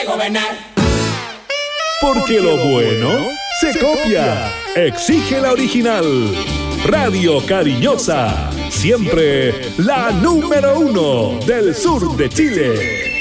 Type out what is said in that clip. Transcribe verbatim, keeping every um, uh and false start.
Gobernar. Porque lo bueno se copia. Exige la original. Radio Cariñosa. Siempre la número uno del sur de Chile.